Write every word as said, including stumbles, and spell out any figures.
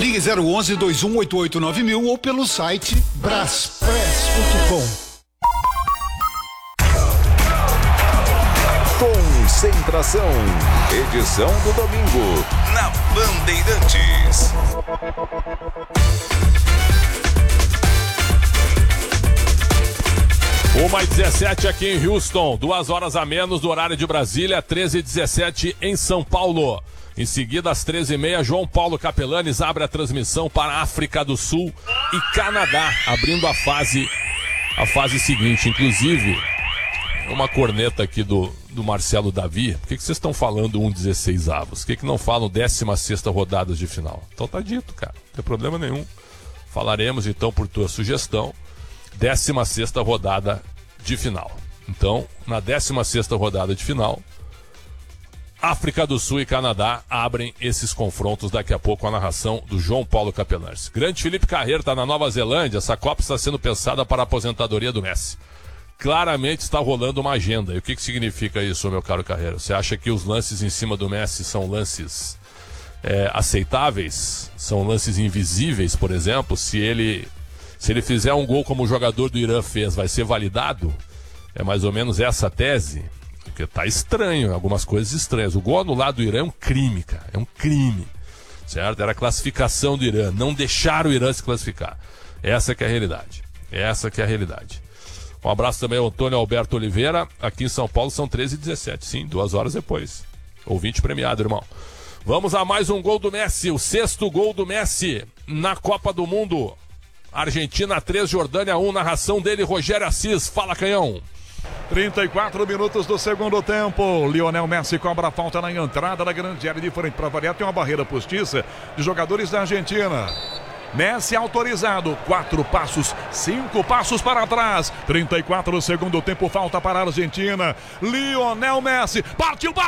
Ligue zero onze, dois um oito oito nove mil ou pelo site braspress ponto com. Concentração, edição do domingo, na Bandeirantes. uma e dezessete aqui em Houston, duas horas a menos do horário de Brasília, treze e dezessete em São Paulo. Em seguida, às treze e meia, João Paulo Capelanes abre a transmissão para a África do Sul e Canadá, abrindo a fase, a fase seguinte. Inclusive, uma corneta aqui do, do Marcelo Davi. Por que, que vocês estão falando um dezesseis avos? Por que, que não falam décima sexta rodadas de final? Então tá dito, cara. Não tem problema nenhum. Falaremos, então, por tua sugestão, décima sexta rodada de final. Então, na décima sexta rodada de final, África do Sul e Canadá abrem esses confrontos daqui a pouco com a narração do João Paulo Capelanes. Grande Felipe Carreiro está na Nova Zelândia. Essa Copa está sendo pensada para a aposentadoria do Messi. Claramente está rolando uma agenda. E o que, que significa isso, meu caro Carreiro? Você acha que os lances em cima do Messi são lances é, aceitáveis? São lances invisíveis, por exemplo? Se ele, se ele fizer um gol como o jogador do Irã fez, vai ser validado? É mais ou menos essa a tese? Porque tá estranho, algumas coisas estranhas. O gol anulado do Irã é um crime, cara. É um crime. Certo? Era a classificação do Irã. Não deixar o Irã se classificar. Essa que é a realidade. Essa que é a realidade. Um abraço também ao Antônio Alberto Oliveira. Aqui em São Paulo são treze e dezessete. Sim, duas horas depois. Ouvinte premiado, irmão. Vamos a mais um gol do Messi. O sexto gol do Messi na Copa do Mundo. Argentina três, Jordânia um. Narração dele, Rogério Assis. Fala, canhão. trinta e quatro minutos do segundo tempo. Lionel Messi cobra a falta na entrada da grande área, diferente para variar. Tem uma barreira postiça de jogadores da Argentina. Messi autorizado, quatro passos, cinco passos para trás. trinta e quatro do segundo tempo, falta para a Argentina. Lionel Messi, partiu, bateu!